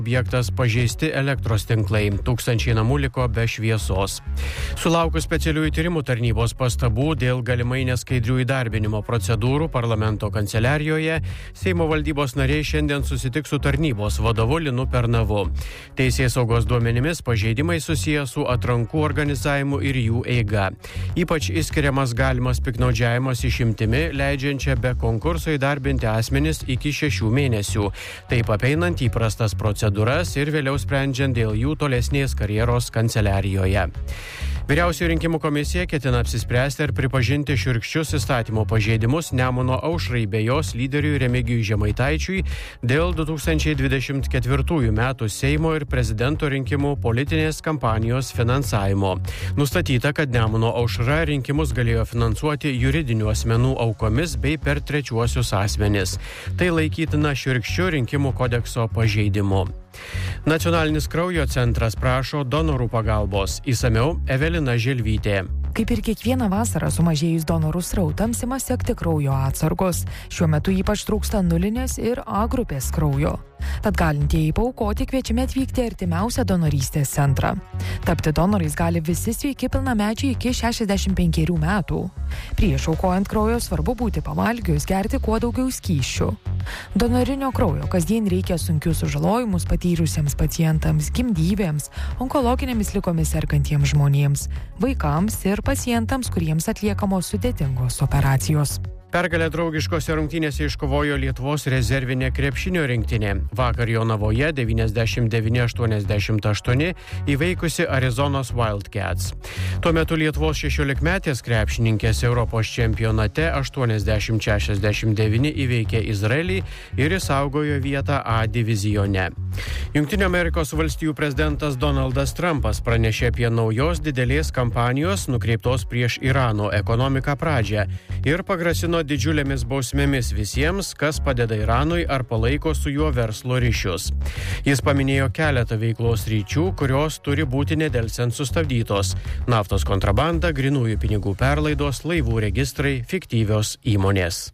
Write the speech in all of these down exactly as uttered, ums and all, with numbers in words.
objektas pažeisti elektros tinklai, tūkstančiai namų liko be šviesos. Sulaukus specialiųjų tyrimų tarnybos pastabų dėl galimai neskaidrių įdarbinimo procedūrų parlamento kanceliarijoje, Seimo valdybos nariai šiandien susitiks su tarnybos vadovu Linu Pernavu. Teisėsaugos duomenimis pažeidimai susiję su atrankų organizavimu ir jų eiga. Ypač išskiriamas galimas piktnaudžiavimas išimtimi, leidžiančia be konkurso įdarbinti asmenis iki šešių mėnesių, taip apeinant įprastas procedūras ir vėliau sprendžiant dėl jų tolesnės karjeros kanceliarijoje. Vyriausioji rinkimų komisija ketina apsispręsti ar pripažinti šiurkščius įstatymo pažeidimus Nemuno aušrai bei jos lyderiui Remigijui Žemaitaičiui dėl du tūkstančiai dvidešimt ketvirtųjų metų Seimo ir prezidento rinkimų politinės kampanijos finansavimo. Nustatyta, kad Nemuno aušra rinkimus galėjo finansuoti juridinių asmenų aukomis bei per trečiuosius asmenis. Tai laikytina šiurkščiu rinkimų kodekso pažeidimu. Nacionalinis kraujo centras prašo donorų pagalbos. Įsamiau Evelina Želvytė. Kaip ir kiekvieną vasarą sumažėjus donorų srautams ima sekti kraujo atsargos. Šiuo metu ypač trūksta nulinės ir A grupės kraujo. Tad galintieji paaukoti kviečiami atvykti artimiausią donorystės centrą. Tapti donorais gali visi sveiki pilnamečiai iki šešiasdešimt penkerių metų. Prieš aukojant kraujo svarbu būti pavalgius, gerti kuo daugiau skysčių. Donorinio kraujo kasdien reikia sunkius sužalojimus patyrusiems pacientams, gimdyvėms, onkologinėmis ligomis sergantiems žmonėms, vaikams ir pacientams, kuriems atliekamos sudėtingos operacijos. Pergalę draugiškose rungtynėse iškovojo Lietuvos rezervinė krepšinio rinktinė. Vakar Jonavoje devyniasdešimt devyni aštuoniasdešimt aštuoni įveikusi Arizonos Wildcats. Tuo metu Lietuvos šešiolikmetės krepšininkės Europos čempionate aštuoniasdešimt šešiasdešimt devyni įveikė Izraelį ir išsaugojo vietą A divizione. Jungtinių Amerikos valstijų prezidentas Donaldas Trumpas pranešė apie naujos didelės kampanijos nukreiptos prieš Irano ekonomiką pradžią ir pagrasino didžiulėmis bausmėmis visiems, kas padeda Iranui ar palaiko su juo verslo ryšius. Jis paminėjo keletą veiklos ryčių, kurios turi būti nedelsiant sustabdytos: naftos kontrabanda, grynųjų pinigų perlaidos, laivų registrai, fiktyvios įmonės.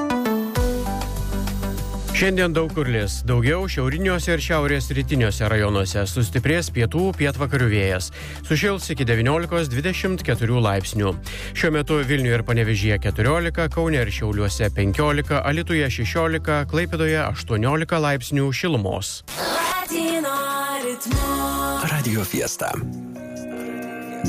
Šiandien daug kur lis. Daugiau šiauriniuose ir šiaurės rytiniuose rajonuose sustiprės pietų pietvakarių vėjas. Sušils iki devyniolikos dvidešimt keturių laipsnių. Šiuo metu Vilniuje ir Panevėžyje keturiolika, Kaune ir Šiauliuose penkiolika, Alytuje šešiolika, Klaipėdoje aštuoniolika laipsnių šilumos. Radio Fiesta.